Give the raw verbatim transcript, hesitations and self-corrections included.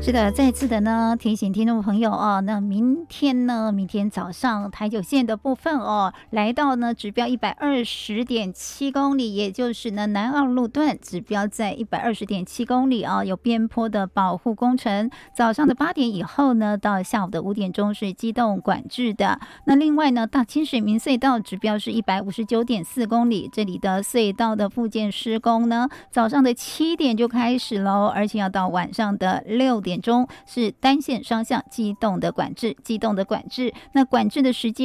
是的，再次的呢提醒听众朋友哦，那明天呢，明天早上台九线的部分哦，来到呢指标一百二十点七公里，也就是呢南二路段指标在一百二十点七公里啊，有边坡的保护工程。早上的八点以后呢，到下午的五点钟是机动管制的。那另外呢，大清水明隧道指标是一百五十九点四公里，这里的隧道的复建施工呢，早上的七点就开始喽，而且要到晚上的六点钟是单线双向机动的管制，机动的管制。那管制的时间